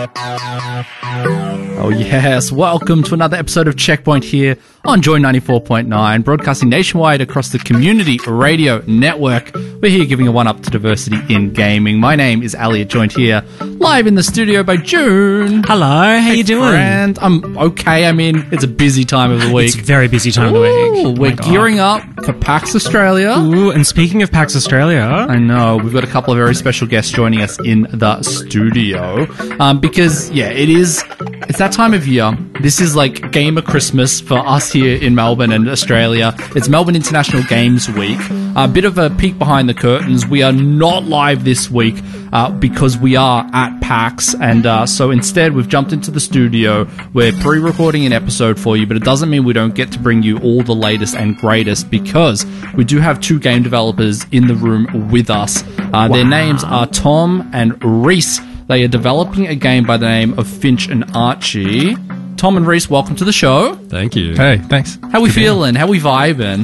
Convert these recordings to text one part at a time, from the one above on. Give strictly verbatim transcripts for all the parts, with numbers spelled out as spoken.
Oh yes, welcome to another episode of Checkpoint here on Joy ninety-four point nine, broadcasting nationwide across the Community Radio Network. We're here giving a one-up to diversity in gaming. My name is Elliot, joined here live in the studio by June. Hello, how hey, you doing? Friend. I'm okay. I mean, it's a busy time of the week. It's a very busy time Ooh, of the week. We're Oh gearing up for PAX Australia. Ooh, and speaking of PAX Australia, I know, we've got a couple of very special guests joining us in the studio. Um, because, yeah, it is, it's that time of year. This is like Gamer Christmas for us here in Melbourne and Australia. It's Melbourne International Games Week. A bit of a peek behind the curtains. We are not live this week uh, because we are at PAX. And uh, so instead, we've jumped into the studio. We're pre-recording an episode for you, but it doesn't mean we don't get to bring you all the latest and greatest because we do have two game developers in the room with us. Uh, wow. Their names are Tom and Reese. They are developing a game by the name of Finch and Archie. Tom and Reese, welcome to the show. Thank you. Hey, thanks. How we Good feeling? How we vibing?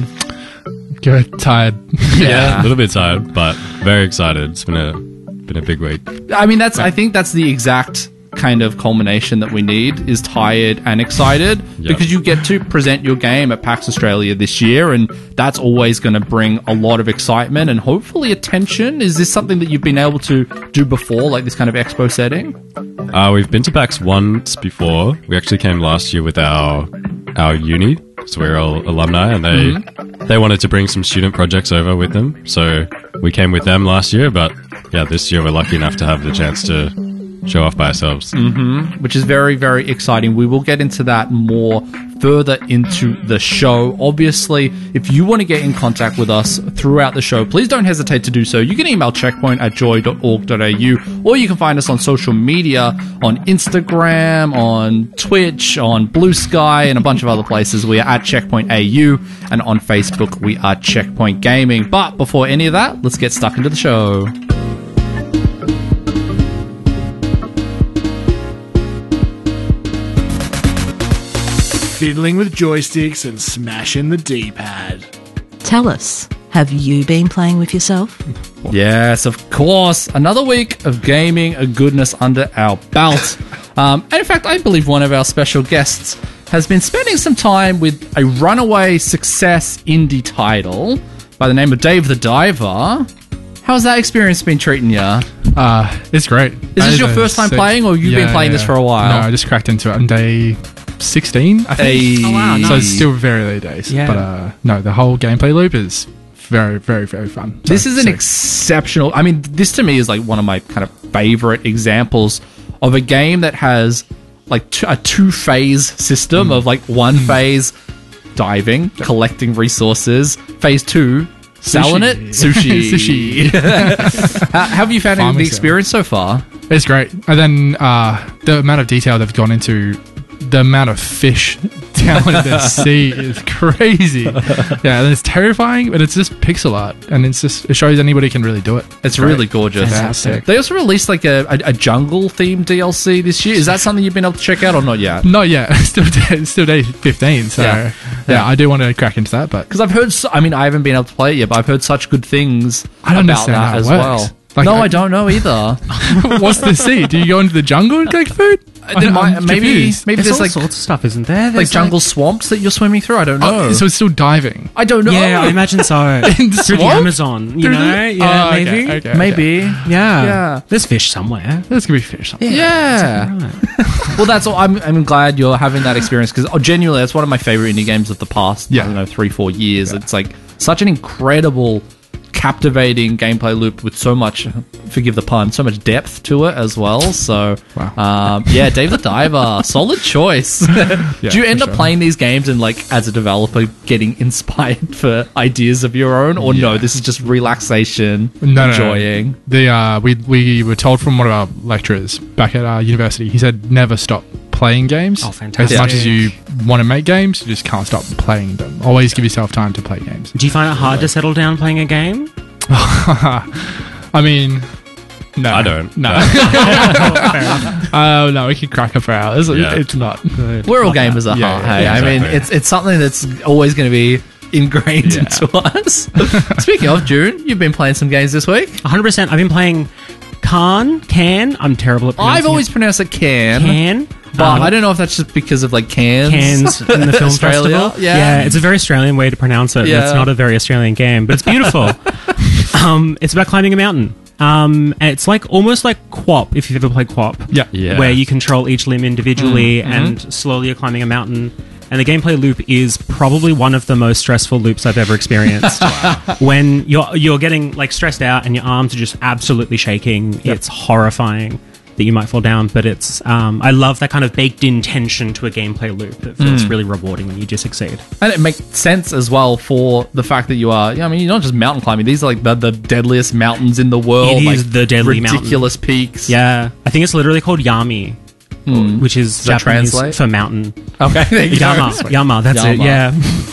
Good. Tired. Yeah. yeah, a little bit tired, but very excited. It's been a been a big week. I mean, that's. I think that's the exact kind of culmination that we need, is tired and excited, yep. because you get to present your game at PAX Australia this year, and that's always going to bring a lot of excitement and hopefully attention. Is this something that you've been able to do before, like this kind of expo setting? Uh, we've been to PAX once before. We actually came last year with our our uni, so we're all alumni, and they mm-hmm. they wanted to bring some student projects over with them, so we came with them last year. But yeah, this year we're lucky enough to have the chance to show off by ourselves. Mm-hmm. Which is very, very exciting. We will get into that more further into the show. Obviously, if you want to get in contact with us throughout the show, please don't hesitate to do so. You can email checkpoint at joy dot org dot a u, or you can find us on social media, on Instagram, on Twitch, on Blue Sky, and a bunch of other places. We are at Checkpoint A U, and on Facebook, we are Checkpoint Gaming. But before any of that, let's get stuck into the show. Fiddling with joysticks and smashing the D-pad. Tell us, have you been playing with yourself? Yes, of course. Another week of gaming and goodness under our belt. um, and in fact, I believe one of our special guests has been spending some time with a runaway success indie title by the name of Dave the Diver. How's that experience been treating you? Uh, it's great. Is this your first time sick. playing, or you've yeah, been playing yeah. this for a while? No, I just cracked into it on day sixteen, I think. Hey. Oh, wow, nice. So it's still very early days. Yeah. But uh, no, the whole gameplay loop is very, very, very fun. So, this is an sick. exceptional... I mean, this to me is like one of my kind of favorite examples of a game that has like t- a two-phase system mm. of like one mm. phase diving, collecting resources, phase two... Selling it? Sushi. Sushi. how, how have you found the experience so far? It's great. And then uh, the amount of detail they've gone into, the amount of fish down in the sea is crazy. Yeah, and it's terrifying, but it's just pixel art. And it's just, it shows anybody can really do it. It's great. Really gorgeous. Fantastic. They also released like a, a, a jungle-themed D L C this year. Is that something you've been able to check out or not yet? Not yet. It's still, it's still day fifteen, so yeah. Yeah, yeah, I do want to crack into that. But because I've heard, so, I mean, I haven't been able to play it yet, but I've heard such good things I don't about understand that how it as works. well. Like, no, I, I don't know either. What's the sea? Do you go into the jungle and collect food? There might, maybe confused. maybe there's, there's all like sorts of stuff, isn't there? There's like jungle swamps that you're swimming through. I don't know. Oh, so it's still diving. I don't know. Yeah, I imagine so. In the Through the swamp? Amazon, you Through know? the- Yeah, Oh, okay, maybe. okay, okay. maybe. Yeah. Yeah. There's fish somewhere. There's gonna be fish. Something. Yeah. Right. Well, that's all. I'm, I'm glad you're having that experience because oh, genuinely, that's one of my favorite indie games of the past. Yeah. I don't know, three, four years. Yeah. It's like such an incredible, captivating gameplay loop with so much, forgive the pun, so much depth to it as well. So, wow. um, yeah, Dave the Diver, solid choice. Yeah, Do you end up sure. playing these games and, like, as a developer, getting inspired for ideas of your own, or yeah. no? This is just relaxation, no, enjoying. No, no. The uh, we we were told from one of our lecturers back at our university. He said never stop playing games. Oh, fantastic! As much as you want to make games, you just can't stop playing them. Always give yourself time to play games. Do you find it hard to settle down playing a game? I mean, no, I don't. No, oh uh, no, we can crack it for hours. Yeah. It's not. We're all gamers at yeah, heart. yeah, Hey, yeah, I mean, exactly. it's it's something that's always going to be ingrained Yeah. into us. Speaking of June, you've been playing some games this week. one hundred percent. I've been playing Khan, Can. I'm terrible at pronouncing I've always it. pronounced it can. Can. But Um, I don't know if that's just because of like cans. Cans in the film Australia, festival. yeah. it's a very Australian way to pronounce it. and Yeah. It's not a very Australian game, but it's beautiful. um, it's about climbing a mountain. Um, and it's like almost like Quap, if you've ever played Quap. Yeah. Yeah. Where you control each limb individually Mm-hmm. and slowly you're climbing a mountain. And the gameplay loop is probably one of the most stressful loops I've ever experienced. When you're you're getting like stressed out and your arms are just absolutely shaking, it's horrifying that you might fall down. But it's um, I love that kind of baked in tension to a gameplay loop that feels Mm. really rewarding when you do succeed. And it makes sense as well for the fact that you are, yeah, I mean, you're not just mountain climbing. These are like the, the deadliest mountains in the world. It like is the deadly mountain. ridiculous peaks. Yeah, I think it's literally called Yami, which is that Japanese translate? for mountain. Okay. There you Yama, go. Yama, that's it. Yama. Yeah.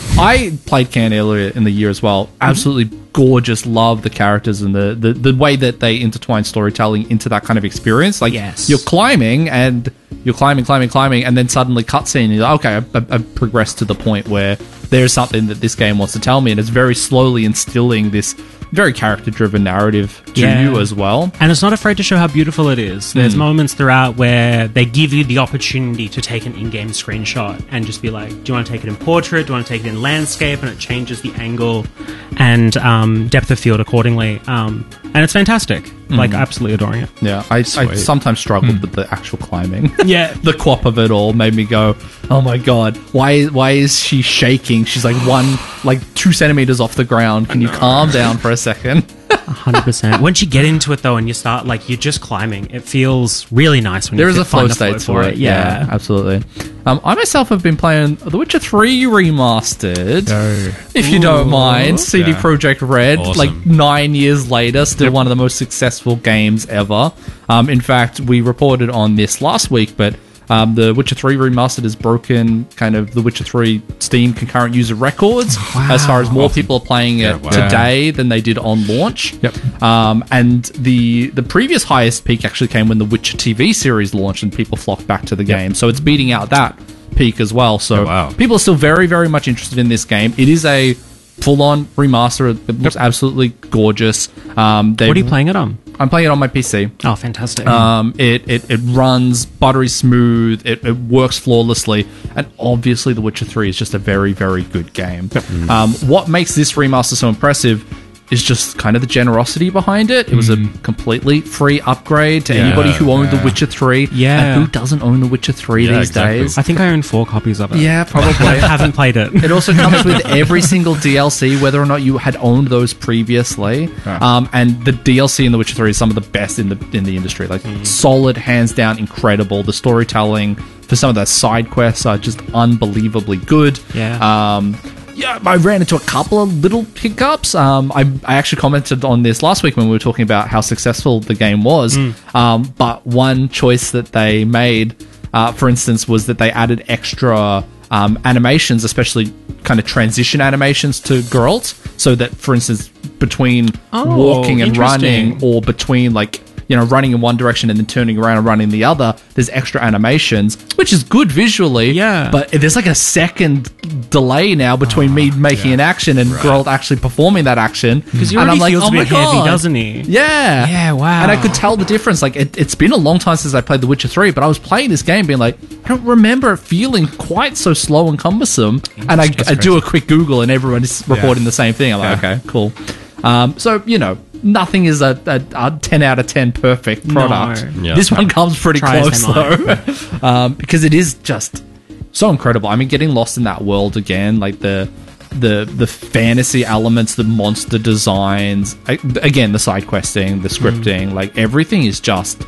I played Can earlier in the year as well. Absolutely gorgeous. Love the characters and the, the, the way that they intertwine storytelling into that kind of experience. Like, Yes. you're climbing and you're climbing, climbing, climbing, and then suddenly cutscene. And you're like, okay, I've, I've- I've progressed to the point where there's something that this game wants to tell me. And it's very slowly instilling this very character-driven narrative to Yeah. you as well. And it's not afraid to show how beautiful it is. There's moments throughout where they give you the opportunity to take an in-game screenshot and just be like, do you want to take it in portrait? Do you want to take it in landscape? And it changes the angle and um, depth of field accordingly. Um, and it's fantastic. Like, absolutely adoring it. Yeah, I, I Sweet. sometimes struggled with the actual climbing. Yeah. The quap of it all made me go, oh my god, why why is she shaking? She's like one, like two centimeters off the ground. Can you calm down for a second? one hundred percent. Once you get into it, though, and you start, like, you're just climbing, it feels really nice when There you is a find flow the state for it. Yeah. absolutely. Um, I myself have been playing The Witcher three Remastered. No. If you don't mind, C D Yeah. Projekt Red, Awesome. like nine years later, still one of the most successful games ever. Um, in fact, we reported on this last week, but um, The Witcher three Remastered has broken kind of The Witcher three Steam concurrent user records as far as more people are playing it Yeah, wow. today than they did on launch. Yep. Um, and the the previous highest peak actually came when the Witcher T V series launched and people flocked back to the game. So it's beating out that peak as well. So Oh, wow. people are still very, very much interested in this game. It is a full-on remaster. It looks absolutely gorgeous. Um, they- What are you playing it on? I'm playing it on my P C. Oh, fantastic. Um, it, it, it runs buttery smooth. It, it works flawlessly. And obviously, The Witcher three is just a very, very good game. Um, what makes this remaster so impressive is just kind of the generosity behind it. It was a completely free upgrade to Yeah, anybody who owned The yeah. Witcher three. Yeah. And who doesn't own The Witcher three Yeah, these exactly. days? I think I own four copies of it. Yeah, probably. I haven't played it. It also comes with every single D L C, whether or not you had owned those previously. Um, and the D L C in The Witcher three is some of the best in the in the industry. Like solid, hands down, incredible. The storytelling for some of the side quests are just unbelievably good. Yeah. Um, yeah, I ran into a couple of little hiccups. Um, I, I actually commented on this last week when we were talking about how successful the game was. Um, but one choice that they made, uh, for instance, was that they added extra um, animations, especially kind of transition animations to Geralt, so that, for instance, between Oh, walking and interesting. running, or between like, you know, running in one direction and then turning around and running the other, there's extra animations, which is good visually. Yeah. But there's like a second delay now between me making an action and Geralt actually performing that action. Because he And already I'm like, feels oh a my bit heavy, God. doesn't he? Yeah. Yeah, wow. And I could tell the difference. Like, it, it's been a long time since I played The Witcher three, but I was playing this game being like, I don't remember it feeling quite so slow and cumbersome. And I, I do a quick Google and everyone is reporting the same thing. I'm like, okay, cool. Um, so, you know, nothing is a, a, a ten out of ten perfect product. No. Yeah. This one comes pretty Try as close, they though. um, because it is just so incredible. I mean, getting lost in that world again, like the the the fantasy elements, the monster designs, I, again, the side questing, the scripting, like everything is just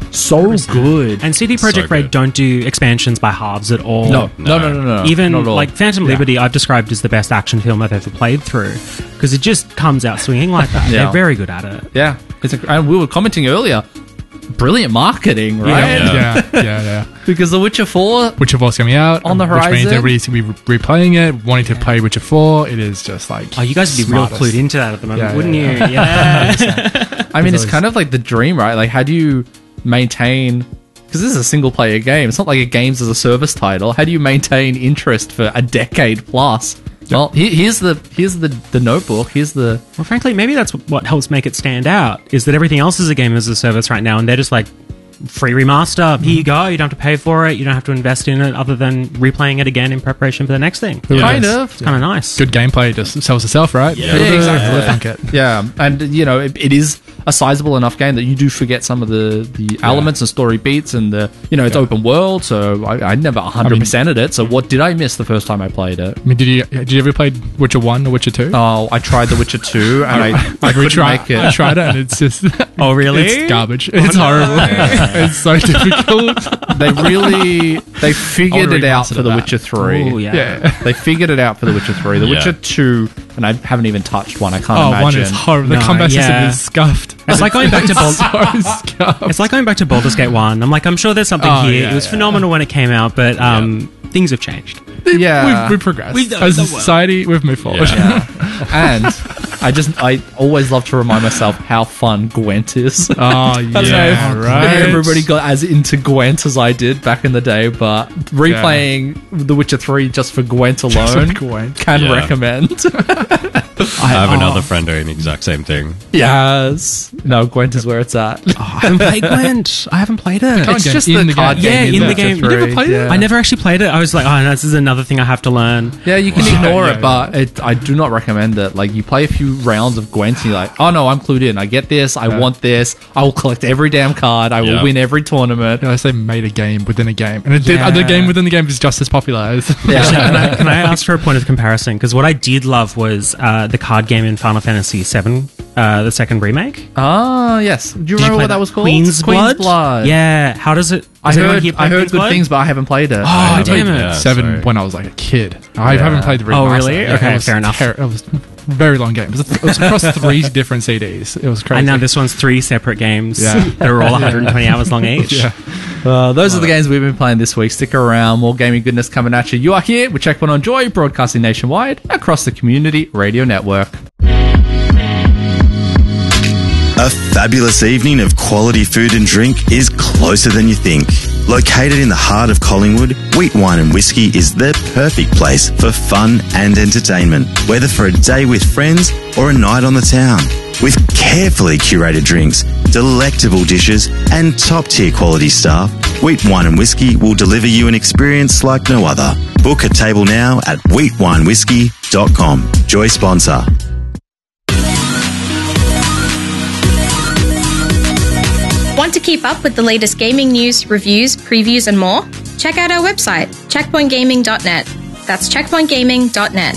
so good. And C D Projekt So Red good. don't do expansions by halves at all. no, no, no, no, no, Even not at all. like Phantom Liberty, I've described as the best action film I've ever played through because it just comes out swinging like that. Yeah. They're very good at it. yeah, it's a, and we were commenting earlier. Brilliant marketing, right? Yeah. Yeah, yeah, yeah. Because The Witcher four, Witcher four is coming out On the Which means horizon. everybody's going to be re- replaying it, wanting to play Witcher four. It is just like Oh, you guys would be real smartest. clued into that at the moment, Yeah, wouldn't yeah, you? Yeah. I mean, it's always- kind of like the dream, right? Like, how do you maintain? Because this is a single player game. It's not like a games as a service title. How do you maintain interest for a decade plus Well, he- here's the here's the, the notebook. Here's the Well, frankly, maybe that's what helps make it stand out, is that everything else is a game as a service right now, and they're just like, free remaster, here you go, you don't have to pay for it, you don't have to invest in it other than replaying it again in preparation for the next thing. Yeah. kind of. It's kind of nice. Good gameplay just sells itself, right? Yeah. Yeah, exactly. I think it. Yeah, and you know it, it is a sizable enough game that you do forget some of the, the elements and story beats, and the you know it's open world, so I, I never one hundred percented it. So what did I miss the first time I played it? I mean, did you did you ever play Witcher one or Witcher two? Oh, I tried The Witcher two, and I, I couldn't tried, make it. I tried it, and it's just Oh, really? it's garbage. It's horrible. It's so difficult. They really they figured I'll it out remaster for The that. Witcher three. Oh, yeah. Yeah. They figured it out for The Witcher three. The Yeah. Witcher two, and I haven't even touched one. I can't Oh, imagine. one is horrible. The No, combat system yeah. is scuffed. It's like going back to Bald- so scuffed. It's like going back to Baldur's Gate one. I'm like, I'm sure there's something Oh, here. yeah, it was yeah. phenomenal when it came out, but um, things have changed. Yeah. We've, we've progressed. We've done As a so well. society, we've moved forward. Yeah. And I just I always love to remind myself how fun Gwent is. Oh, I don't know yeah, if right. everybody got as into Gwent as I did back in the day, but replaying The Witcher three just for Gwent alone, Gwent. can Yeah. recommend. I have another friend doing the exact same thing. Yes. No, Gwent is where it's at. I haven't played Gwent. I haven't played it. It's game just in the, the card game. game. Yeah, in The the Witcher game. You three, never played it? yeah. I never actually played it. I was like, oh, no, this is another thing I have to learn. Yeah, you can ignore Yeah, it, but it, I do not recommend it. Like, you play a few rounds of Gwent and you're like, oh no, I'm clued in. I get this. I want this. I will collect every damn card. I will Yeah. win every tournament. You know, they made a game within a game, and it did, Yeah. the game within the game is just as popular as. Actually, can, I, can I ask for a point of comparison? Because what I did love was uh, the card game in Final Fantasy seven, uh, the second remake. Ah, yes. Do you Did you remember play what that was called? Queen's, Blood? Blood. Yeah. How does it? I does anyone heard, here play I heard Queen's good Blood? things, but I haven't played it. Oh, I damn played- it. yeah, Seven sorry. when I was like a kid. I Yeah. haven't played the remaster. Oh, really? It Okay, was fair enough. ter- it was a very long game. It was, it was across three different C Ds. It was crazy. And now this one's three separate games Yeah. that are all one hundred twenty hours long each. Yeah. Uh, those are the games we've been playing this week. Stick around. More gaming goodness coming at you. You are here with Checkpoint on Joy, broadcasting nationwide across the Community Radio Network. A fabulous evening of quality food and drink is closer than you think. Located in the heart of Collingwood, Wheat Wine and Whiskey is the perfect place for fun and entertainment, whether for a day with friends or a night on the town. With carefully curated drinks, delectable dishes, and top-tier quality staff, Wheat Wine and Whiskey will deliver you an experience like no other. Book a table now at wheat wine whiskey dot com. Joy sponsor. Want to keep up with the latest gaming news, reviews, previews, and more? Check out our website, checkpoint gaming dot net. That's checkpoint gaming dot net.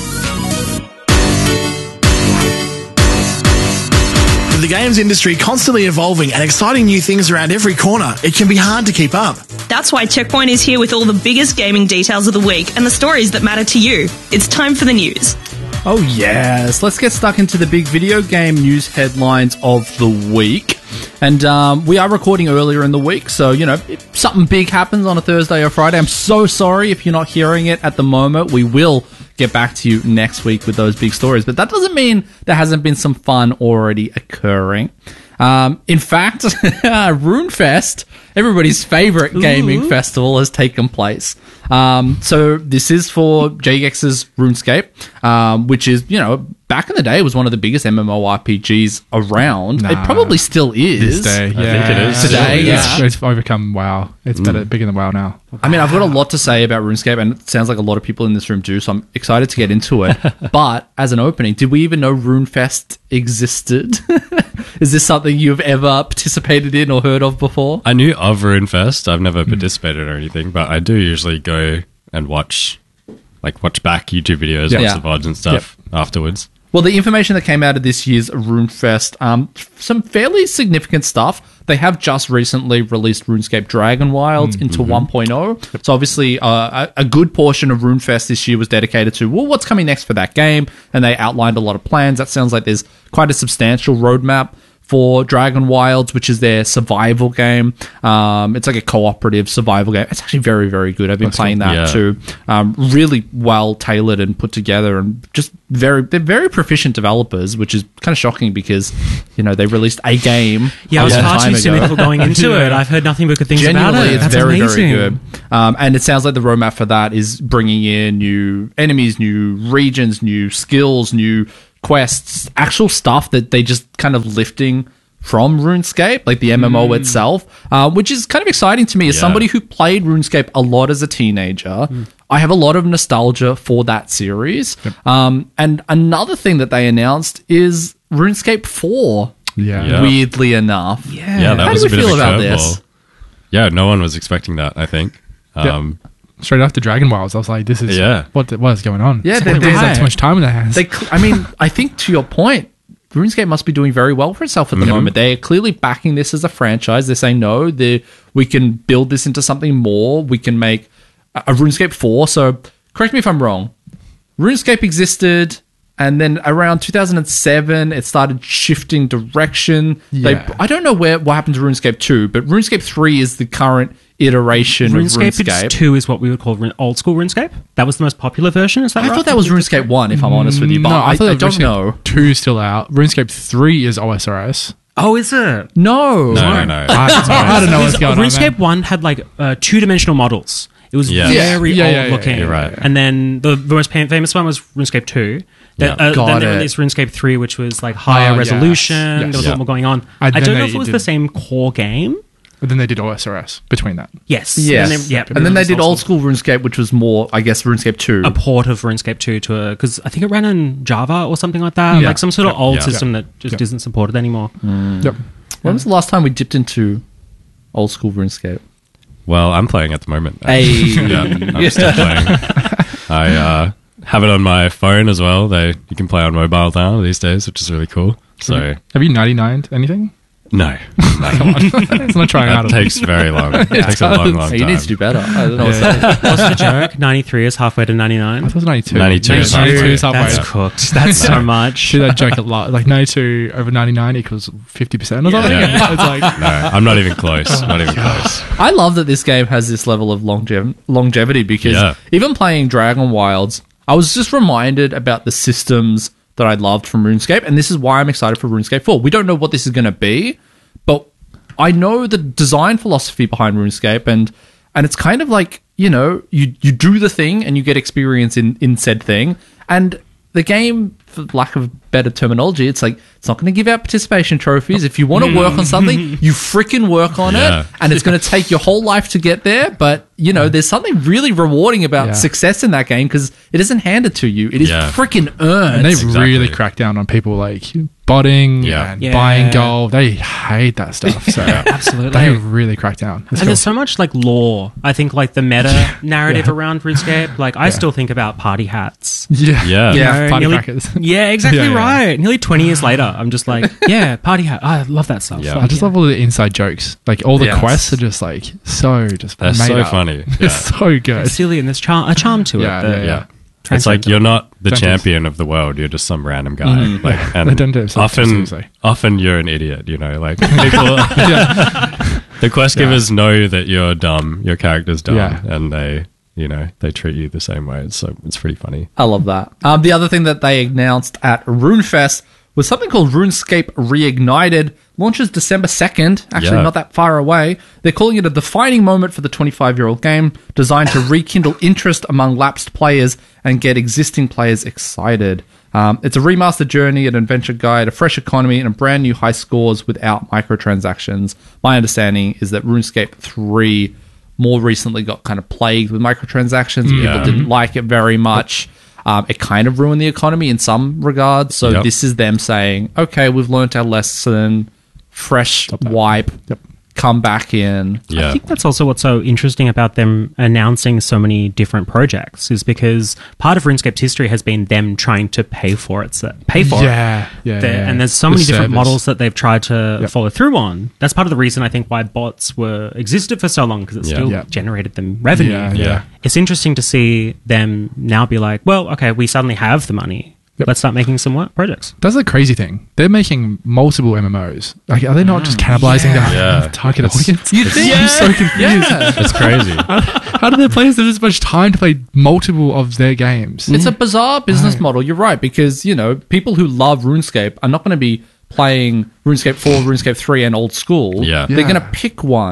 With the games industry constantly evolving and exciting new things around every corner, it can be hard to keep up. That's why Checkpoint is here with all the biggest gaming details of the week and the stories that matter to you. It's time for the news. Oh, yes. Let's get stuck into the big video game news headlines of the week. And um, we are recording earlier in the week, so, you know, if something big happens on a Thursday or Friday, I'm so sorry if you're not hearing it at the moment. We will get back to you next week with those big stories. But that doesn't mean there hasn't been some fun already occurring. Um, in fact, RuneFest, everybody's favorite gaming festival, has taken place. Um, so this is for Jagex's RuneScape, um, which is, you know, back in the day, it was one of the biggest MMORPGs around. Nah. it probably still is. This day, I yeah. think it is. Today, It's, yeah. it's overcome WoW. It's better, bigger than WoW now. I mean, I've got a lot to say about RuneScape, and it sounds like a lot of people in this room do, so I'm excited to get into it. But as an opening, did we even know RuneFest existed? Is this something you've ever participated in or heard of before? I knew of RuneFest. I've never participated or anything, but I do usually go and watch, like, watch back YouTube videos, Yeah. watch Yeah. the V O Ds and stuff afterwards. Well, the information that came out of this year's RuneFest, um, some fairly significant stuff. They have just recently released RuneScape Dragon Wilds into one point oh. So obviously uh, a, a good portion of RuneFest this year was dedicated to, well, what's coming next for that game? And they outlined a lot of plans. That sounds like there's quite a substantial roadmap for Dragon Wilds, which is their survival game. Um, it's like a cooperative survival game. It's actually very, very good. I've been playing that Yeah. too. Um, really well tailored and put together, and just very, they're very proficient developers, which is kind of shocking because, you know, they released a game. Yeah, I a was long far time too ago. cynical going into it. I've heard nothing but good things about Genuinely, it. it's That's very, amazing. very good. Um, and it sounds like the roadmap for that is bringing in new enemies, new regions, new skills, new quests, actual stuff that they just kind of lifting from RuneScape, like the M M O Mm. itself, uh, which is kind of exciting to me as Yeah. somebody who played RuneScape a lot as a teenager. Mm. I have a lot of nostalgia for that series. Um, and another thing that they announced is RuneScape four. Yeah. Yeah. Weirdly enough, Yeah. Yeah, that How was do a we bit feel of a about curveball. this? Yeah, no one was expecting that, I think. Um, Straight after Dragon Wilds, I was like, "This is Yeah. what what is going on?" Yeah, they, they- they they- had too much time in their hands. They, cl- I mean, I think to your point, RuneScape must be doing very well for itself at the Mhm. moment. They're clearly backing this as a franchise. They're saying, no, they we can build this into something more. We can make a, a RuneScape four. So, correct me if I'm wrong. RuneScape existed, and then around two thousand seven, it started shifting direction. They, Yeah. I don't know where what happened to RuneScape two, but RuneScape three is the current iteration RuneScape, of RuneScape. two is what we would call run- old school RuneScape. That was the most popular version. Is that I right? thought that was RuneScape one, if I'm honest with you, but no, I, I thought I that don't RuneScape know. two is still out. RuneScape three is O S R S. Oh, is it? No. no, no, no. I, I don't know what's going on. RuneScape man. one had like uh, two dimensional models. It was Yeah. very Yeah, old yeah, yeah, looking. you're right. And then the, the most pa- famous one was RuneScape two. Then, Yeah. uh, Got then they it. released RuneScape three, which was like higher Oh, yes. resolution. Yes. There was a Yeah. lot more going on. And I then don't know they if it was did- the same core game. But then they did O S R S between that. Yes. Yes. And then, yeah, and then they it was did also old school RuneScape, which was more, I guess, RuneScape two. a port of RuneScape two to a because I think it ran in Java or something like that, Yeah. like some sort of Yeah. old Yeah. system that just Yeah. isn't supported anymore. Yep. When was the last time we dipped into old school RuneScape? Well, I'm playing at the moment. Hey. Yeah, I'm still playing. I uh, have it on my phone as well. They you can play on mobile now these days, which is really cool. So Have you ninety-nined anything? no, It's not trying out. that takes very long. It takes a long, long Hey, time. you need to do better. I don't know what's that. What's the joke? ninety-three is halfway to ninety-nine. I thought it was ninety-two. ninety-two is ninety-two halfway. is halfway. That's Yeah. cooked. That's so much. Do that joke a lot. Like ninety-two over ninety-nine equals fifty percent or something. Yeah. It's like, No, I'm not even close. Not even close. I love that this game has this level of longev- longevity because Yeah. even playing Dragon Wilds, I was just reminded about the systems that I loved from RuneScape, and this is why I'm excited for RuneScape four. We don't know what this is going to be, but I know the design philosophy behind RuneScape, and and it's kind of like, you know, you you do the thing and you get experience in in said thing, and the game, for lack of better terminology, it's like it's not going to give out participation trophies. If you want to work on something, you freaking work on Yeah. it, and it's going to take your whole life to get there. But you know, there's something really rewarding about Yeah. success in that game because it isn't handed to you; it is Yeah. freaking earned. and they Exactly. really crack down on people like botting Yeah. and Yeah. buying gold. They hate that stuff. So Absolutely. they really crack down. It's And cool. there's so much like lore. I think like the meta narrative Yeah. around RuneScape. Like I still think about party hats. yeah, Yeah. You Yeah, know, party nearly- crackers. Yeah, exactly Yeah, yeah. right. Nearly twenty years later, I'm just like, yeah, party hat. I love that stuff. Yeah. Like, I just love all the inside jokes. Like all the Yes. quests are just like so just They're made so up. funny. Yeah. It's so good. It's silly and there's char- a charm to Yeah, it. that yeah, Yeah. It's like transcends you're not the Don't champion of the world. You're just some random guy. Like, and They don't do it so often, seriously. often you're an idiot. You know, like people, the quest Yeah. givers know that you're dumb. Your character's dumb, Yeah. and they, you know, they treat you the same way. So it's pretty funny. I love that. Um, the other thing that they announced at RuneFest was something called RuneScape Reignited. Launches December second, actually Yeah. not that far away. They're calling it a defining moment for the twenty-five-year-old game, designed to rekindle interest among lapsed players and get existing players excited. Um, it's a remastered journey, an adventure guide, a fresh economy, and a brand new high scores without microtransactions. My understanding is that RuneScape three more recently got kind of plagued with microtransactions. Yeah. People didn't like it very much. Um, it kind of ruined the economy in some regards. So Yep. this is them saying, okay, we've learnt our lesson, fresh wipe, Yep. come back in. Yeah, I think that's also what's so interesting about them announcing so many different projects is because part of RuneScape's history has been them trying to pay for it, so- pay for it. Yeah, yeah, There- yeah. And there's so The many different service. models that they've tried to Yep. follow through on. That's part of the reason I think why bots were existed for so long because it Yeah. still Yeah. generated them revenue. Yeah, yeah. yeah. It's interesting to see them now be like, well, okay, we suddenly have the money. Yep. Let's start making some work projects. That's the crazy thing. They're making multiple M M Os. Like, are they not just cannibalizing Yeah. their Yeah. target It's- audience? You think? I'm so confused. it's crazy. How do their players have this much time to play multiple of their games? It's a bizarre business model. You're right, because, you know, people who love RuneScape are not going to be playing RuneScape four, RuneScape three, and old school. Yeah. They're Yeah. going to pick one.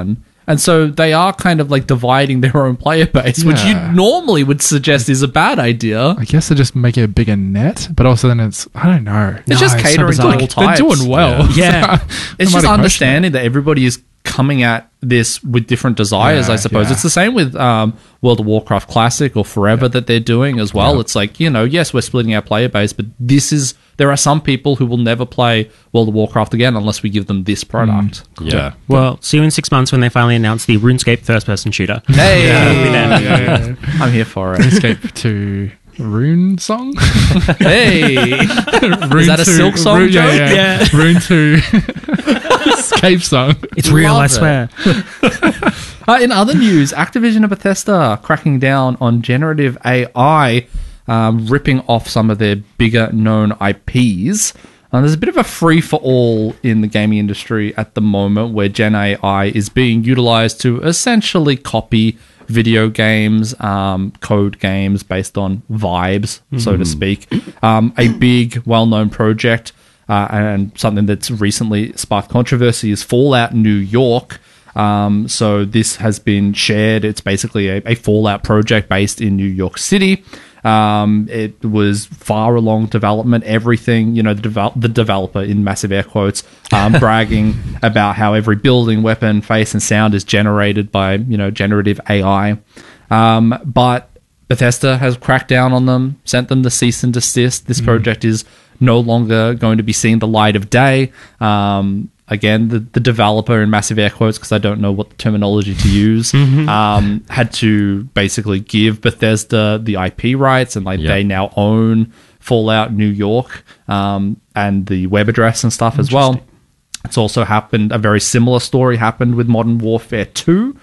And so they are kind of like dividing their own player base, which you Yeah. normally would suggest is a bad idea. I guess they're just making a bigger net, but also then it's I don't know. It's just so catering to bizarre. all They're types. doing well. Yeah. So, It's I just might question understanding that everybody is coming at this with different desires, Yeah, I suppose. yeah. It's the same with um, World of Warcraft Classic or Forever that they're doing as well. It's like, you know, yes, we're splitting our player base, but this is, there are some people who will never play World of Warcraft again unless we give them this product. Yeah. Well, see you in six months when they finally announce the RuneScape first-person shooter. Hey, Yeah, yeah, yeah. I'm here for it. Escape to Rune Song. Hey, Rune that a two- Silk Song Rune, yeah, joke? yeah. Rune two. Escape Song. It's real, I Love it. swear. Uh, in other news, Activision and Bethesda cracking down on generative A I, um, ripping off some of their bigger known I Ps. Uh, there's a bit of a free-for-all in the gaming industry at the moment where Gen A I is being utilized to essentially copy video games, um, code games based on vibes, so to speak. Um, a big, well-known project uh, and something that's recently sparked controversy is Fallout New York. Um, so this has been shared. It's basically a, a Fallout project based in New York City. Um, it was far along development. Everything, you know, the, devel- the developer in massive air quotes, um, bragging about how every building, weapon, face, and sound is generated by, you know, generative A I. Um, but Bethesda has cracked down on them, sent them the cease and desist. This project is no longer going to be seeing the light of day. Um, Again, the, the developer in massive air quotes, because I don't know what the terminology to use, um, had to basically give Bethesda the I P rights, and like Yep. they now own Fallout New York um, and the web address and stuff as well. It's also happened, a very similar story happened with Modern Warfare two,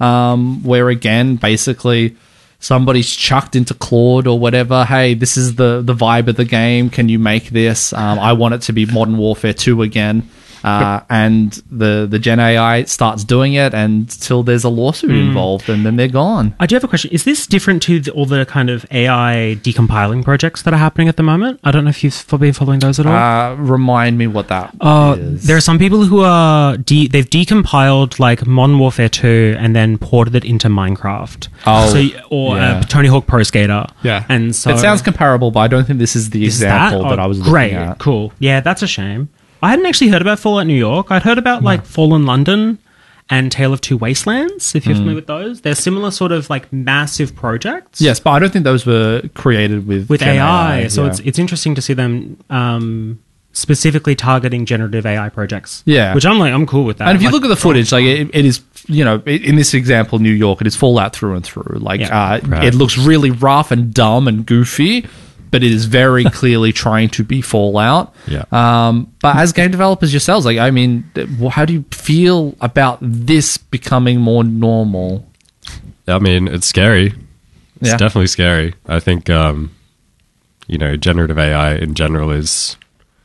um, where again, basically somebody's chucked into Claude or whatever, hey, this is the, the vibe of the game, can you make this? Um, I want it to be Modern Warfare two again. Uh, and the, the Gen A I starts doing it until there's a lawsuit involved, and then they're gone. I do have a question. Is this different to the, all the kind of A I decompiling projects that are happening at the moment? I don't know if you've been following those at all. Uh, remind me what that Uh, is. there are some people who are de- they've decompiled like Modern Warfare two and then ported it into Minecraft. Oh, so, y- or yeah. uh, Tony Hawk Pro Skater. Yeah. and so It sounds comparable, but I don't think this is the is example that, Oh, I was looking great, at. cool. Yeah, that's a shame. I hadn't actually heard about Fallout New York. I'd heard about like Fallen London and Tale of Two Wastelands. If you're familiar with those, they're similar sort of like massive projects. Yes, but I don't think those were created with with Gen A I. So yeah. it's it's interesting to see them um, specifically targeting generative A I projects. Yeah. which I'm like I'm cool with that. And if you Like, look at the footage, like it, it is, you know, it, in this example, New York, it is Fallout through and through. Like Yeah. uh, Right. it looks really rough and dumb and goofy, but it is very clearly trying to be Fallout. Yeah. Um, but as game developers yourselves, like I mean, th- well, how do you feel about this becoming more normal? I mean, it's scary. It's Yeah. definitely scary. I think, um, you know, generative A I in general is,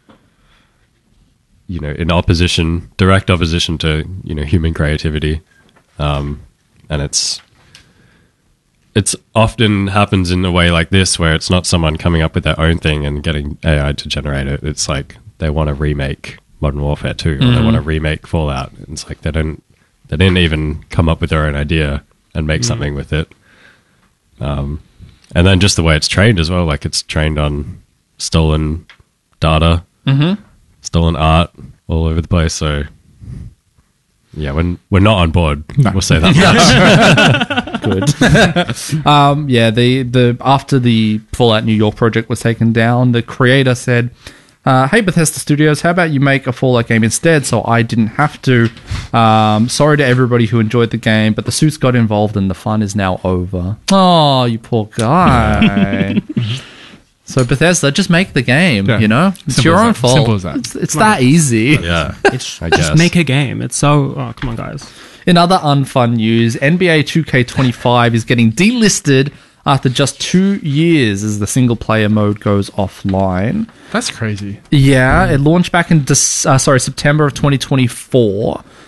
you know, in opposition, direct opposition to, you know, human creativity. Um, and it's, it's often happens in a way like this where it's not someone coming up with their own thing and getting A I to generate it. It's like they want to remake Modern Warfare two or they want to remake Fallout. It's like they don't, they didn't even come up with their own idea and make something with it. Um, and then just the way it's trained as well, like it's trained on stolen data, stolen art all over the place. So yeah, when we're not on board, we'll say that much. Good. um, yeah, the the after the Fallout New York project was taken down, the creator said, uh, "Hey Bethesda Studios, how about you make a Fallout game instead? So I didn't have to. Um, sorry to everybody who enjoyed the game, but the suits got involved and the fun is now over. Oh, you poor guy." So Bethesda, just make the game. Yeah. You know, it's Simple your as own that. fault. Simple as that. It's, it's that easy. Yeah, it's I just guess. make a game. It's so oh come on guys. In other unfun news, N B A two K twenty-five is getting delisted after just two years as the single-player mode goes offline. That's crazy. Yeah, it launched back in Dec- uh, sorry September of twenty twenty-four,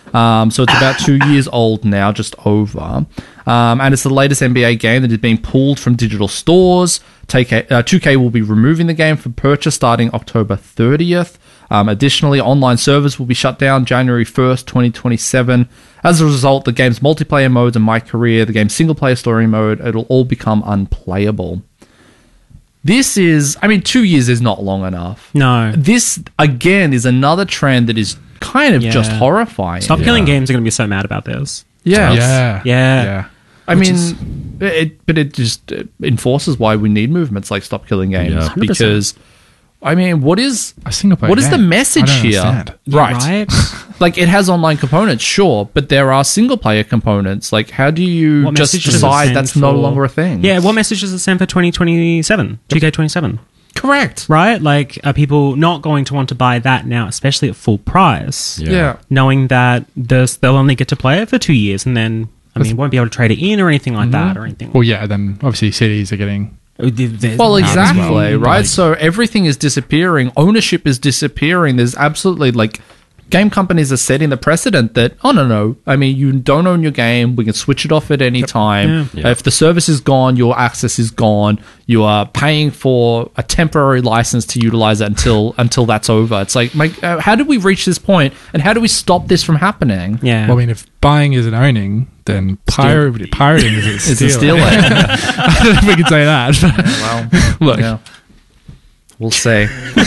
Um, so it's about two years old now, just over. Um, and it's the latest N B A game that is being pulled from digital stores. Take uh, two K will be removing the game for purchase starting October thirtieth. Um, additionally, online servers will be shut down January first, twenty twenty-seven. As a result, the game's multiplayer modes and My Career, the game's single-player story mode, it'll all become unplayable. This is, I mean, two years is not long enough. No. This, again, is another trend that is kind of Yeah. just horrifying. Stop Killing Games are going to be so mad about this. Yeah. Yeah. Yeah. Yeah. I Which mean, is- it, but it just uh, enforces why we need movements like Stop Killing Games. Yeah. one hundred percent. Because, I mean, what is A single player what is the game. message I don't here? understand. Right. Right? Like, it has online components, sure, but there are single player components. Like, how do you What just message does it decide send that's no for- longer a thing? Yeah, what message does it send for twenty twenty-seven? two K twenty-seven? Correct. Right? Like, are people not going to want to buy that now, especially at full price, Yeah. Yeah. knowing that there's, they'll only get to play it for two years and then, I mean, won't be able to trade it in or anything like that or anything. Well, yeah. Then obviously C Ds are getting. Well, exactly, right? So everything is disappearing. Ownership is disappearing. There's absolutely, like, game companies are setting the precedent that, oh, no, no. I mean, you don't own your game. We can switch it off at any time. Yeah. If the service is gone, your access is gone. You are paying for a temporary license to utilize it until until that's over. It's like, like uh, how did we reach this point, and how do we stop this from happening? Yeah. Well, I mean, if buying isn't owning, then pir- pirating is It's a stealing. stealing. I don't know if we can say that. Well, Look, yeah. We'll see.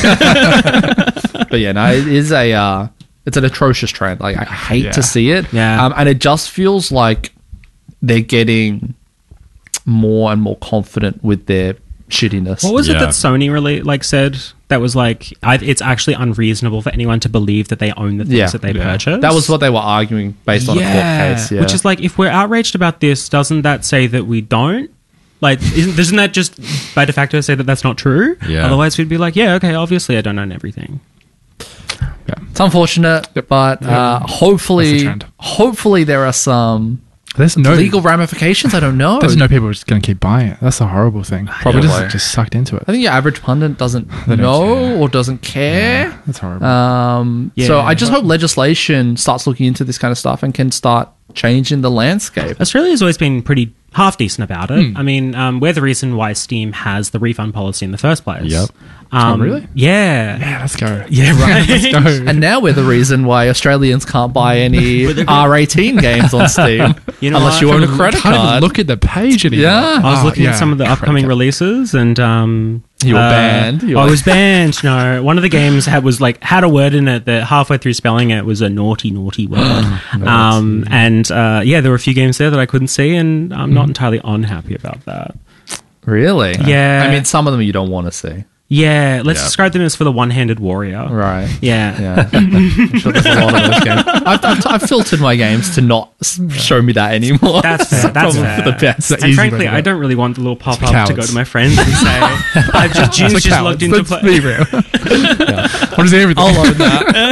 But yeah, no, it is a uh, it's an atrocious trend. Like, I hate Yeah. to see it. Yeah. Um, and it just feels like they're getting more and more confident with their shittiness. What was it Yeah. that Sony really like said that was like I, it's actually unreasonable for anyone to believe that they own the things Yeah. that they Yeah. purchase? That was what they were arguing based on a court case. Yeah. Which is like, if we're outraged about this, doesn't that say that we don't? Like, isn't, doesn't that just by de facto say that that's not true? Yeah. Otherwise, we'd be like, yeah, okay, obviously I don't own everything. it's unfortunate, but uh, That's the hopefully, trend. hopefully there are some there's no legal ramifications. I don't know. There's no people just going to keep buying it. That's the horrible thing. Probably Probably. just, just sucked into it. I think your average pundit doesn't They don't know care. or doesn't care. Yeah, that's horrible. Um, So Yeah. I just hope legislation starts looking into this kind of stuff and can start changing the landscape. Australia's always been pretty half decent about it. Hmm. I mean, um, we're the reason why Steam has the refund policy in the first place. Yep. Um, Oh, really? Yeah. yeah, let's go. Yeah, right. Let's go. And now we're the reason why Australians can't buy any R eighteen games on Steam You know unless what? you own a Can't credit Can't even card. look at the page anymore. Yeah. I was Oh, looking yeah. at some of the upcoming Credit card. releases, and um, You were uh, banned. You I were- was banned. No, one of the games had was like had a word in it that halfway through spelling it was a naughty, naughty word. um, and uh, yeah, there were a few games there that I couldn't see, and I'm not entirely unhappy about that. Really? Yeah. I mean, some of them you don't want to see. Yeah, let's Yeah. describe them as for the one-handed warrior. Right. Yeah. Yeah. I'm sure there's a lot of those games. I've, I've, I've filtered my games to not s- show me that anymore. That's fair. That's probably fair. for the best. It's And easy frankly, way to do I it. don't really want the little pop for up to cowards. go to my friends and say, "I've just, June's It's just a logged coward. into Let's play." be real. What is everything? I'll own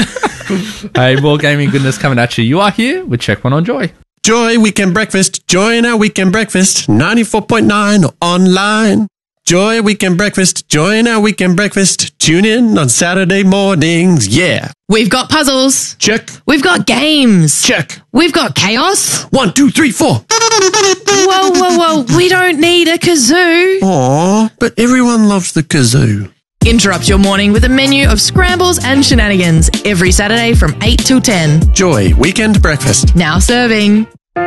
that. Hey, more gaming goodness coming at you. You are here with Check One on Joy. Joy Weekend Breakfast. Join our Weekend Breakfast. ninety-four point nine online. Joy Weekend Breakfast. Join our Weekend Breakfast. Tune in on Saturday mornings. Yeah. We've got puzzles. Check. We've got games. Check. We've got chaos. One, two, three, four. Whoa, whoa, whoa. We don't need a kazoo. Aw, but everyone loves the kazoo. Interrupt your morning with a menu of scrambles and shenanigans every Saturday from eight till ten. Joy Weekend Breakfast. Now serving.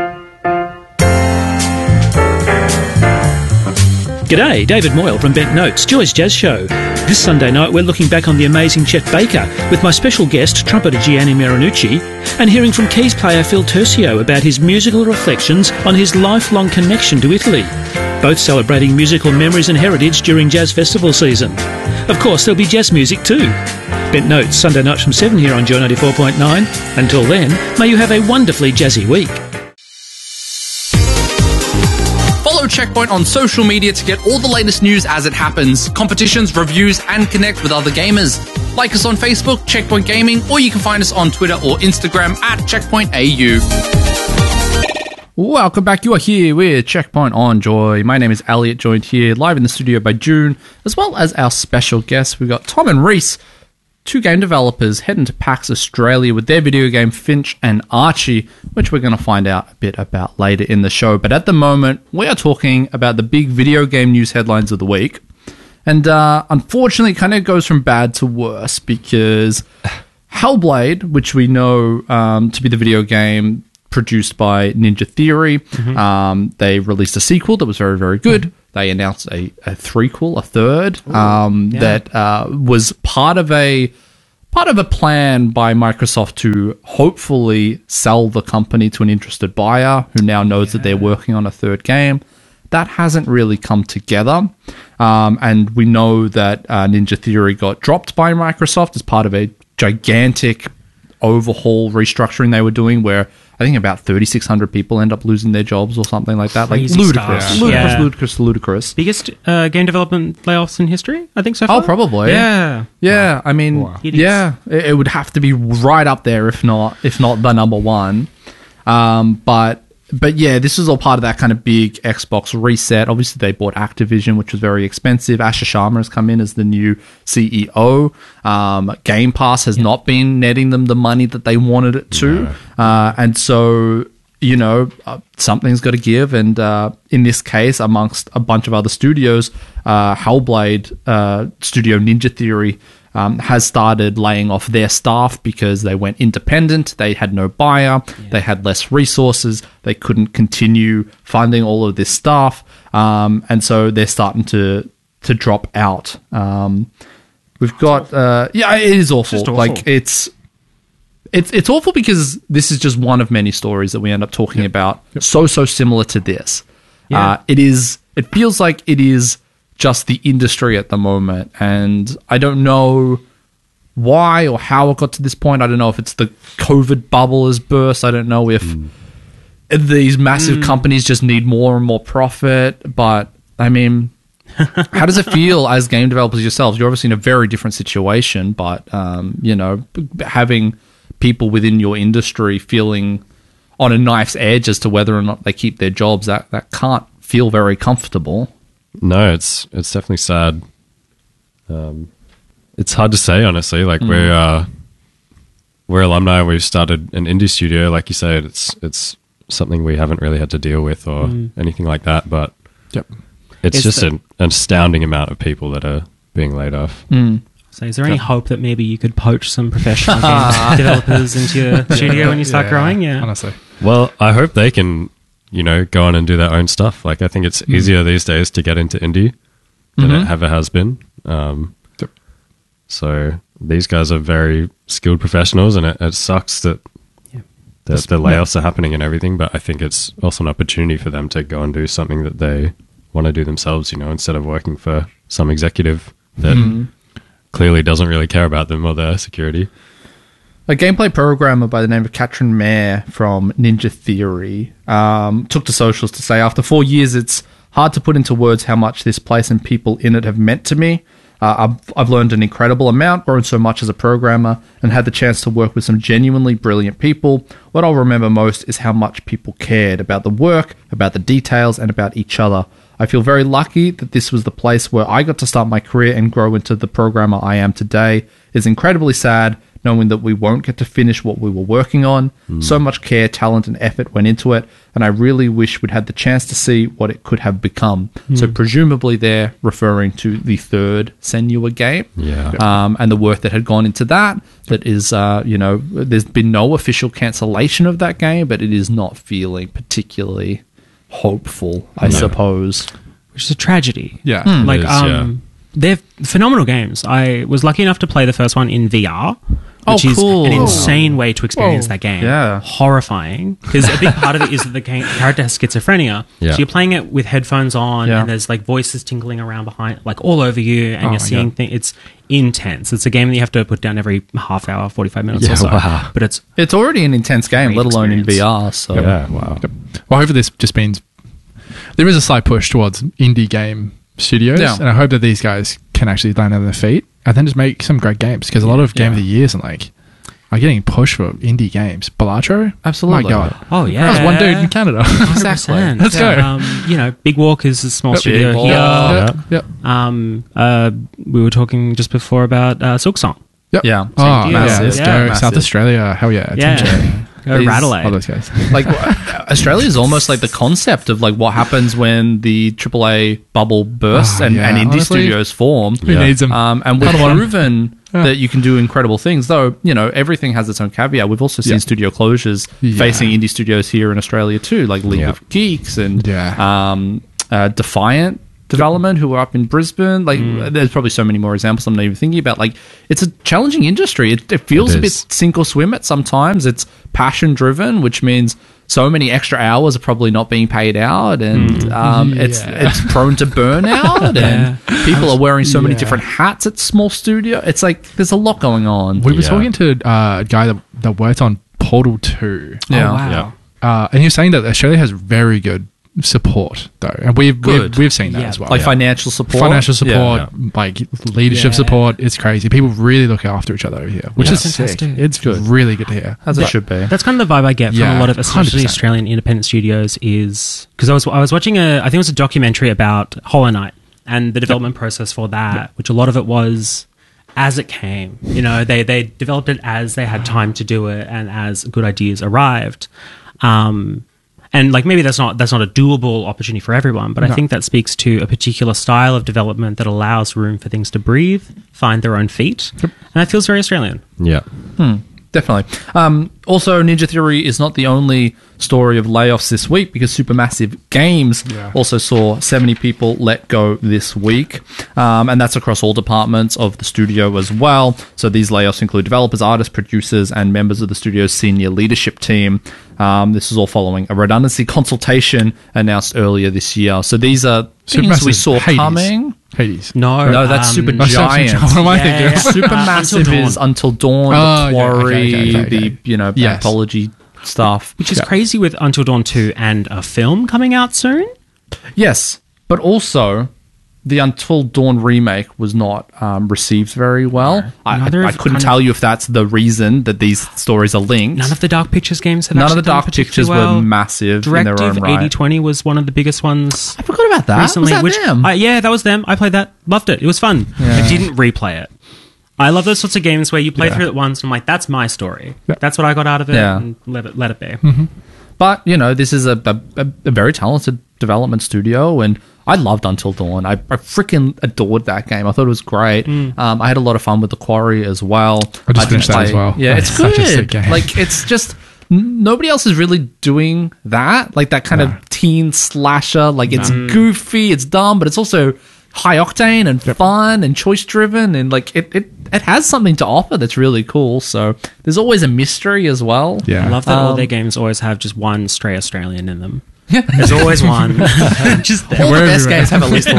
G'day, David Moyle from Bent Notes, Joy's Jazz Show. This Sunday night we're looking back on the amazing Chet Baker with my special guest, trumpeter Gianni Marinucci, and hearing from keys player Phil Tercio about his musical reflections on his lifelong connection to Italy, both celebrating musical memories and heritage during jazz festival season. Of course, there'll be jazz music too. Bent Notes, Sunday nights from seven here on Joy ninety-four point nine. Until then, may you have a wonderfully jazzy week. Follow Checkpoint on social media to get all the latest news as it happens, competitions, reviews, and connect with other gamers. Like us on Facebook, Checkpoint Gaming, or you can find us on Twitter or Instagram at Checkpoint A U. Welcome back. You are here with Checkpoint on Joy. My name is Elliot, joined here live in the studio by June, as well as our special guests. We've got Tom and Reese. two game developers heading to PAX Australia with their video game Finch and Archie, which we're going to find out a bit about later in the show. But at the moment, we are talking about the big video game news headlines of the week. And uh, unfortunately, it kind of goes from bad to worse because Hellblade, which we know um, to be the video game produced by Ninja Theory, mm-hmm. um, they released a sequel that was very, very good. Mm-hmm. They announced a, a threequel, a third, Ooh, um, yeah. that uh, was part of a part of a plan by Microsoft to hopefully sell the company to an interested buyer who now knows yeah. that they're working on a third game. That hasn't really come together. Um, and we know that uh, Ninja Theory got dropped by Microsoft as part of a gigantic overhaul restructuring they were doing where I think about thirty-six hundred people end up losing their jobs or something like that. Crazy like ludicrous, stuff. ludicrous, Yeah. ludicrous, ludicrous. Biggest uh, game development layoffs in history, I think so far. Oh, probably. Yeah. Yeah, I mean, Wow. yeah, it, it would have to be right up there, if not, if not the number one. Um, but, but yeah, this is all part of that kind of big Xbox reset. Obviously, they bought Activision, which was very expensive. Asher Sharma has come in as the new C E O. Um, Game Pass has yeah. not been netting them the money that they wanted it to, no. uh, and so. You know, uh, something's got to give. And uh, in this case, amongst a bunch of other studios, uh, Hellblade uh, studio Ninja Theory um, has started laying off their staff because they went independent. They had no buyer. Yeah. They had less resources. They couldn't continue funding all of this stuff. Um, and so they're starting to, to drop out. Um, we've got... Uh, yeah, it is awful. It's just awful. Like, it's... It's it's awful because this is just one of many stories that we end up talking yep. about. Yep. So, so similar to this. Yeah. Uh, it is. It feels like it is just the industry at the moment. And I don't know why or how it got to this point. I don't know if it's the COVID bubble has burst. I don't know if mm. these massive mm. companies just need more and more profit. But, I mean... How does it feel as game developers yourselves? You're obviously in a very different situation, but, um, you know, having... people within your industry feeling on a knife's edge as to whether or not they keep their jobs, that, that can't feel very comfortable. No, it's it's definitely sad. Um, it's hard to say, honestly. Like mm. we're uh, we're alumni. We've started an indie studio, like you said. It's it's something we haven't really had to deal with or mm. anything like that. But yep. it's, it's just the- an, an astounding amount of people that are being laid off. Mm. So is there any hope that maybe you could poach some professional game developers into your studio when you start yeah, growing? Yeah, honestly. Well, I hope they can, you know, go on and do their own stuff. Like, I think it's mm. easier these days to get into indie than Mm-hmm. it ever has been. Um, Yep. So these guys are very skilled professionals, and it, it sucks that Yeah. the, the layoffs are happening and everything, but I think it's also an opportunity for them to go and do something that they want to do themselves, you know, instead of working for some executive that... Mm. clearly doesn't really care about them or their security. A gameplay programmer by the name of Katrin Mayer from Ninja Theory um, took to socials to say, after four years, it's hard to put into words how much this place and people in it have meant to me. Uh, I've, I've learned an incredible amount, grown so much as a programmer, and had the chance to work with some genuinely brilliant people. What I'll remember most is how much people cared about the work, about the details, and about each other. I feel very lucky that this was the place where I got to start my career and grow into the programmer I am today. It's incredibly sad knowing that we won't get to finish what we were working on. Mm. So much care, talent, and effort went into it, and I really wish we'd had the chance to see what it could have become. Mm. So presumably they're referring to the third Senua game, yeah, um, and the work that had gone into that. That is, uh, you know, there's been no official cancellation of that game, but it is not feeling particularly hopeful, I no. suppose. Which is a tragedy. Yeah. Mm. Like, is, um, yeah. they're phenomenal games. I was lucky enough to play the first one in V R, which oh, cool. is an insane way to experience Whoa. that game. Yeah. Horrifying. Because a big part of it is that the game, character has schizophrenia. Yeah. So you're playing it with headphones on, Yeah. and there's like voices tinkling around behind, like all over you, and Oh you're my seeing God. things. It's intense. It's a game that you have to put down every half hour, forty-five minutes Yeah, or so. wow. But it's It's already an intense game, Great let alone in experience. V R. So Yeah, wow. Yep. Well, hopefully this just means there is a slight push towards indie game studios, Yeah. and I hope that these guys can actually land on their feet and then just make some great games, because a lot of game of the years and like are getting pushed for indie games. Balatro, Absolutely. my god, oh yeah, that was one dude in Canada. Exactly. Let's go. Um, you know, Big Walk is a small Yep. studio Big Walk. here. Yep. Yep. Um, uh, we were talking just before about uh, Silksong. Yep. Yeah. Oh, yeah, Massive. let's Yeah, go. massive. South Australia. Hell yeah. Yeah. Team J. Go These- Radelaide. All those guys. Like Australia is almost like the concept of like what happens when the triple A bubble bursts Oh, and, yeah, and indie honestly, studios form. who needs them? Um, and we've I don't want 'em. proven Yeah. that you can do incredible things. Though you know everything has its own caveat. We've also seen Yeah. studio closures Yeah. facing indie studios here in Australia too, like League Yeah. of Geeks and Yeah. um, uh, Defiant Development, who are up in Brisbane. Like, there's probably so many more examples I'm not even thinking about. Like, it's a challenging industry. It, it feels It a bit is. sink or swim at sometimes. It's passion driven, which means so many extra hours are probably not being paid out, and um, it's Yeah. it's prone to burnout, and people are wearing so many Yeah. different hats at small studio. It's like there's a lot going on. We were Yeah. talking to uh, a guy that, that worked on Portal two. Yeah. Oh, wow. Yeah. Uh, and he was saying that Australia has very good support, though. And we've, Good. we've, we've seen that Yeah. as well. like Yeah. financial support, Financial support, Yeah. like leadership Yeah. support. It's crazy. People really look after each other over here, which Yeah. is sick. Fantastic. It's good. Really good to hear. as it should be. That's kind of the vibe I get from Yeah, a lot of one hundred especially percent. Australian independent studios is because I was I was watching a I think it was a documentary about Hollow Knight and the development process for that, which a lot of it was as it came. You know, they they developed it as they had time to do it and as good ideas arrived. Um, and like maybe that's not that's not a doable opportunity for everyone, but I No. think that speaks to a particular style of development that allows room for things to breathe, find their own feet, and that feels very Australian. Yeah. Definitely. Um, also, Ninja Theory is not the only story of layoffs this week because Supermassive Games Yeah. also saw seventy people let go this week. Um, and that's across all departments of the studio as well. So these layoffs include developers, artists, producers, and members of the studio's senior leadership team. Um, this is all following a redundancy consultation announced earlier this year. So these are things we Supermassive saw Hades. coming. Hades. No, No, that's um, Super Oh, sorry, Giant. what am I Yeah, thinking? yeah. Supermassive Until Dawn. is Until Dawn, Oh, the yeah, okay, Quarry, okay, okay, okay. the you know Yes. anthology stuff. Which is Yeah. crazy with Until Dawn two and a film coming out soon. Yes, but also the Until Dawn remake was not um, received very well. I, Neither I, I of- couldn't kind tell of- you if that's the reason that these stories are linked. None of the Dark Pictures games have None of actually the Dark done Pictures particularly were well. massive in their Directive own right. eighty twenty was one of the biggest ones I forgot about that. recently. was that which them? Uh, yeah, that was them. I played that. Loved it. It was fun. I didn't replay it. I love those sorts of games where you play Yeah. through it once and I'm like, that's my story. Yeah. That's what I got out of it. Yeah. And let it let it be. But, you know, this is a, a, a a very talented development studio, and I loved Until Dawn. I, I freaking adored that game. I thought it was great. Um, I had a lot of fun with The Quarry as well. I just did finished that as well. Yeah, That's it's such a sick good. game. Like, it's just... n- Nobody else is really doing that. Like, that kind No. of teen slasher. Like, it's goofy, it's dumb, but it's also high octane and fun and choice driven, and like it, it it has something to offer that's really cool. So there's always a mystery as well. Yeah. I love that all Um, their games always have just one stray Australian in them. There's always one. just there. All the We're best everywhere. games have at least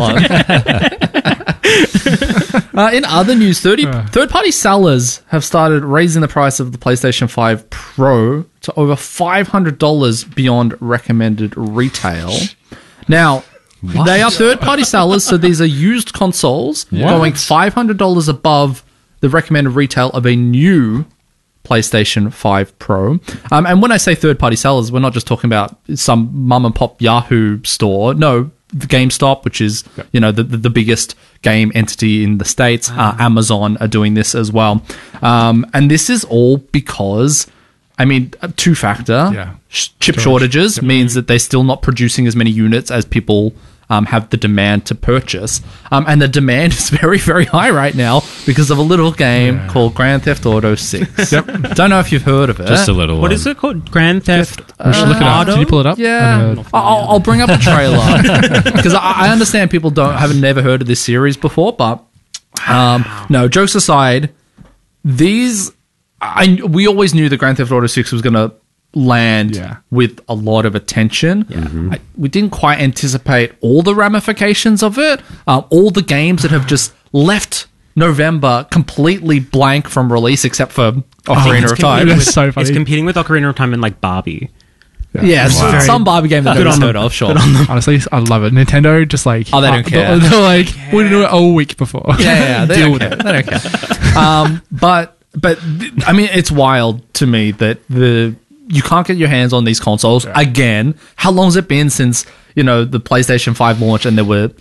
one. uh, in other news, thirty, third-party sellers have started raising the price of the PlayStation five Pro to over five hundred dollars beyond recommended retail. Now, they are third-party sellers, so these are used consoles going five hundred dollars above the recommended retail of a new PlayStation five Pro. Um, and when I say third-party sellers, we're not just talking about some mum-and-pop Yahoo store. No, the GameStop, which is you know the, the the biggest game entity in the States. Uh, Amazon are doing this as well. Um, and this is all because, I mean, a two-factor. Yeah. Sh- chip shortages means that they're still not producing as many units as people um, have the demand to purchase. Um, and the demand is very, very high right now because of a little game Yeah. called Grand Theft Auto six. Don't know if you've heard of it. Just a little What one. is it called? Grand Theft We should look it up. Auto? Can you pull it up? Yeah, Uh, I'll, I'll bring up the trailer because I, I understand people don't haven't never heard of this series before. But um, no, jokes aside, these I we always knew that Grand Theft Auto six was going to land Yeah. with a lot of attention. I, we didn't quite anticipate all the ramifications of it. Uh, all the games that have just left November completely blank from release, except for Ocarina It's of Time. competing That's with- so funny. It's competing with Ocarina of Time and like Barbie. Yeah, it's Wow. some Barbie game that Good nobody's on heard them. of, sure. Honestly, I love it. Nintendo just like Oh, they don't uh, care. They're like we did it a week before. Yeah, yeah, they Deal don't with care. it. They don't care. Um, but but th- I mean, it's wild to me that the you can't get your hands on these consoles again. How long has it been since you know the PlayStation five launched and there were like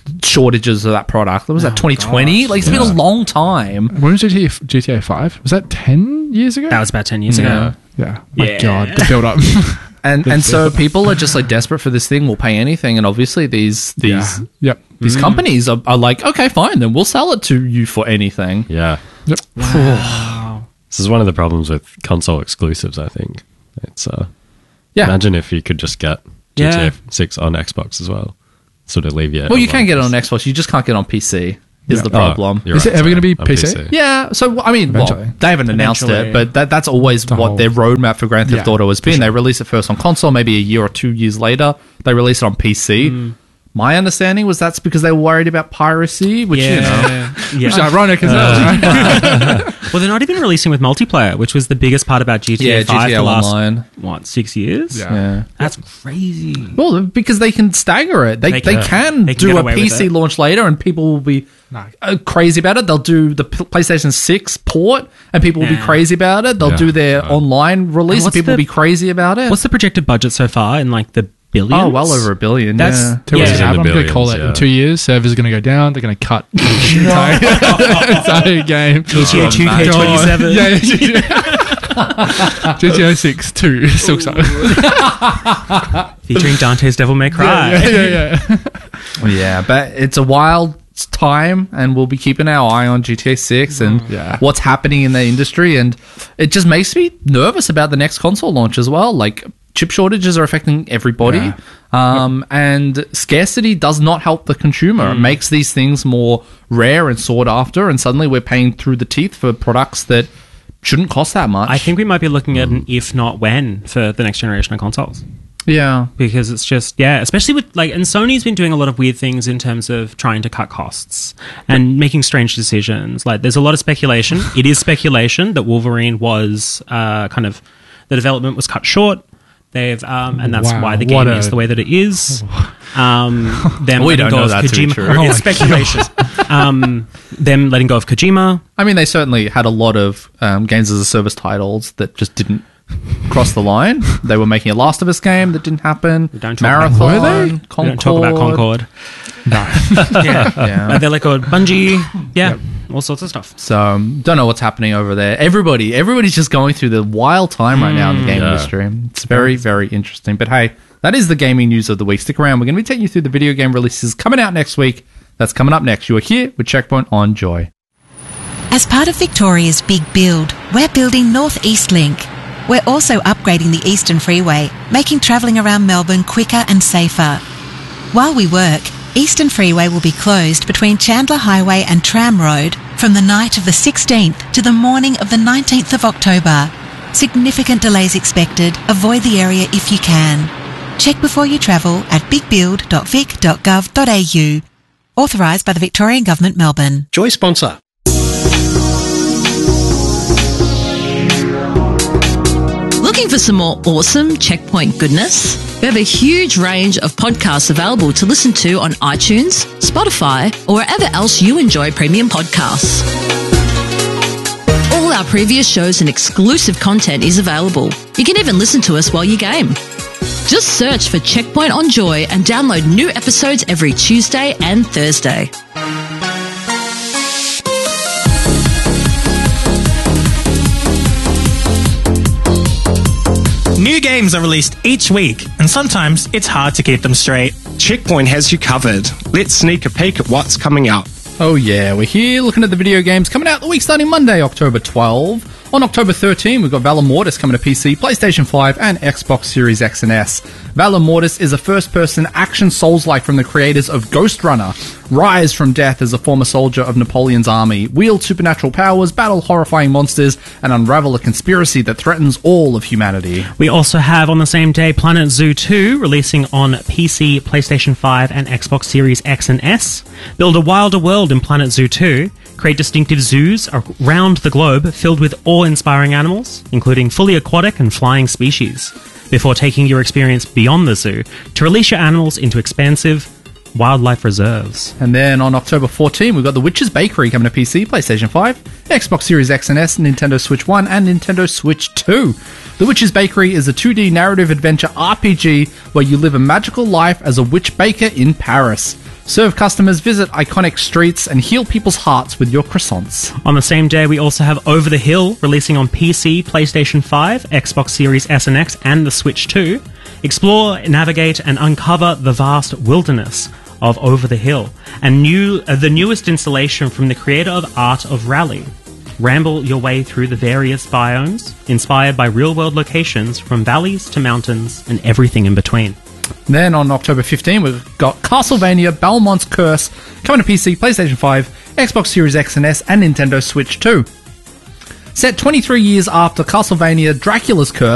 shortages of that product. What was that, twenty twenty? gosh. Like, it's Yeah. been a long time. When was G T A, G T A five? Was that ten years ago? That was about ten years ago. Yeah. Yeah. My Yeah. God, the build up. And and so people are just like desperate for this thing. We'll pay anything. And obviously these these Yeah. Yep. these companies are, are like, okay, fine, then we'll sell it to you for anything. Yeah. Yep. This is one of the problems with console exclusives, I think. It's uh Yeah. imagine if you could just get G T A Yeah. six on Xbox as well. Sort of leave you. Well, you can get it on Xbox. You just can't get it on P C. Is Yeah. the problem? Oh, you're Is it right, ever sorry, going to be on P C? Yeah, so I mean, well, Eventually. they haven't announced Eventually. it, but that, that's always The what whole- their roadmap for Grand Theft Yeah, Auto has been. They release it first on console, maybe a year or two years later, they release it on P C. Mm. My understanding was that's because they were worried about piracy, which, you know, yeah. Which is ironic as well. right? Well, they're not even releasing with multiplayer, which was the biggest part about G T A yeah, five G T A the last, Online. what, six years? Yeah. Yeah. That's crazy. Well, because they can stagger it. They, They they, can. can, They can do get a away with P C it. launch later and people will be No. uh, crazy about it. They'll do the P- PlayStation six port and people will be Yeah. crazy about it. They'll Yeah. do their online release and what's people will the- be crazy about it. What's the projected budget so far in like the billions? Oh, well over a billion. That's- yeah. Two Yeah. weeks It's in out, the I'm going to call it billions, in yeah. two years. Servers are going to go down. They're going to cut the entire, entire game. G T A two K God. twenty-seven. Yeah, yeah, G T A G T A six two Silksong. Featuring Dante's Devil May Cry. Yeah, yeah, yeah. Yeah, but it's a wild time, and we'll be keeping our eye on G T A six and Yeah. what's happening in the industry, and it just makes me nervous about the next console launch as well. Like, chip shortages are affecting everybody, Yeah. um, and scarcity does not help the consumer. It makes these things more rare and sought after, and suddenly we're paying through the teeth for products that shouldn't cost that much. I think we might be looking at an if not when for the next generation of consoles. yeah. Because it's just, yeah, especially with like, and Sony's been doing a lot of weird things in terms of trying to cut costs and making strange decisions. Like, there's a lot of speculation. It is speculation that Wolverine was uh, kind of, the development was cut short. They've, um, and that's Wow, why the what game a- is the way that it is. Um, them We letting don't go know of that to be Kojima. true. Oh my It's speculation. um, them letting go of Kojima. I mean, they certainly had a lot of um, games as a service titles that just didn't cross the line. They were making a Last of Us game that didn't happen. We don't talk Marathon, about, Were they? We Concord. don't talk about Concord. yeah. Yeah. Uh, they let go of Bungie. Yeah. All sorts of stuff. So, um, don't know what's happening over there. Everybody, everybody's just going through the wild time right now in the game Yeah. industry. It's very, very interesting. But hey, that is the gaming news of the week. Stick around. We're going to be taking you through the video game releases coming out next week. That's coming up next. You are here with Checkpoint on Joy. As part of Victoria's Big Build, we're building North East Link. We're also upgrading the Eastern Freeway, making travelling around Melbourne quicker and safer. While we work, Eastern Freeway will be closed between Chandler Highway and Tram Road from the night of the sixteenth to the morning of the nineteenth of October. Significant delays expected. Avoid the area if you can. Check before you travel at big build dot vic dot gov dot a u. Authorised by the Victorian Government, Melbourne. Joy sponsor. Looking for some more awesome Checkpoint goodness? We have a huge range of podcasts available to listen to on iTunes, Spotify, or wherever else you enjoy premium podcasts. All our previous shows and exclusive content is available. You can even listen to us while you game. Just search for Checkpoint on Joy and download new episodes every Tuesday and Thursday. New games are released each week, and sometimes it's hard to keep them straight. Checkpoint has you covered. Let's sneak a peek at what's coming out. Oh yeah, we're here looking at the video games coming out the week starting Monday, October twelfth. On October thirteenth, we've got Valor Mortis coming to P C, PlayStation five, and Xbox Series X and S. Valor Mortis is a first-person action Souls-like from the creators of Ghost Runner. Rise from death as a former soldier of Napoleon's army, wield supernatural powers, battle horrifying monsters, and unravel a conspiracy that threatens all of humanity. We also have on the same day Planet Zoo two releasing on P C, PlayStation five, and Xbox Series X and S. Build a wilder world in Planet Zoo two. Create distinctive zoos around the globe filled with awe-inspiring animals, including fully aquatic and flying species, before taking your experience beyond the zoo to release your animals into expansive wildlife reserves. And then on October fourteenth, we've got The Witch's Bakery coming to P C, PlayStation five, Xbox Series X and S, Nintendo Switch one, and Nintendo Switch two. The Witch's Bakery is a two D narrative adventure R P G where you live a magical life as a witch baker in Paris. Serve customers, visit iconic streets, and heal people's hearts with your croissants. On the same day, we also have Over the Hill, releasing on P C, PlayStation five, Xbox Series S and X, and the Switch two. Explore, navigate, and uncover the vast wilderness of Over the Hill, and new uh, the newest installation from the creator of Art of Rally. Ramble your way through the various biomes, inspired by real-world locations from valleys to mountains and everything in between. Then on October fifteenth, we've got Castlevania Belmont's Curse coming to P C, PlayStation five, Xbox Series X and S, and Nintendo Switch two. Set twenty-three years after Castlevania Dracula's Curse,